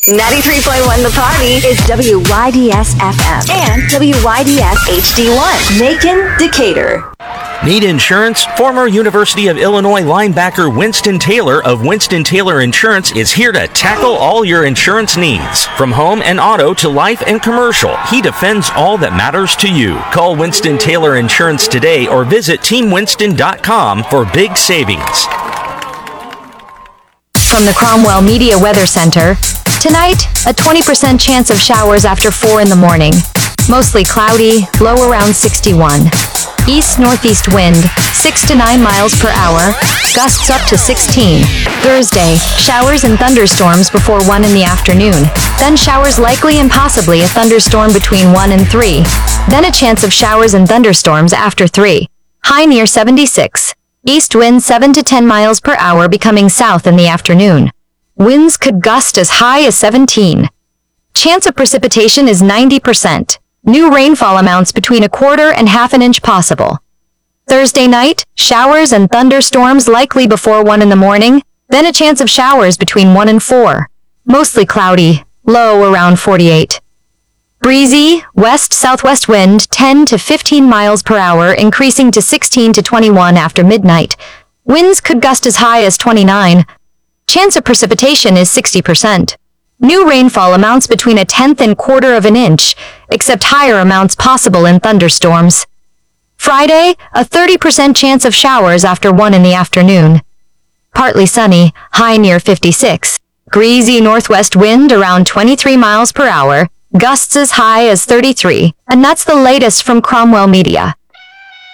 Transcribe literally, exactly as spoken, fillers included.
ninety-three point one The Party is W Y D S F M and W Y D S H D one. Macon, Decatur. Need insurance? Former University of Illinois linebacker Winston Taylor of Winston Taylor Insurance is here to tackle all your insurance needs. From home and auto to life and commercial, he defends all that matters to you. Call Winston Taylor Insurance today or visit team winston dot com for big savings. From the Cromwell Media Weather Center, tonight, a twenty percent chance of showers after four in the morning. Mostly cloudy, low around sixty-one. East-northeast wind, six to nine miles per hour, gusts up to sixteen. Thursday, showers and thunderstorms before one in the afternoon. Then showers likely and possibly a thunderstorm between one and three. Then a chance of showers and thunderstorms after three. High near seventy-six. East wind seven to ten miles per hour becoming south in the afternoon. Winds could gust as high as seventeen. Chance of precipitation is ninety percent. New rainfall amounts between a quarter and half an inch possible. Thursday night, showers and thunderstorms likely before one in the morning, then a chance of showers between one and four. Mostly cloudy, low around forty-eight. Breezy, west-southwest wind ten to fifteen miles per hour, increasing to sixteen to twenty-one after midnight. Winds could gust as high as twenty-nine. Chance of precipitation is sixty percent. New rainfall amounts between a tenth and quarter of an inch, except higher amounts possible in thunderstorms. Friday, a thirty percent chance of showers after one in the afternoon. Partly sunny, high near fifty-six. Breezy northwest wind around twenty-three miles per hour, gusts as high as thirty-three. And that's the latest from Cromwell Media.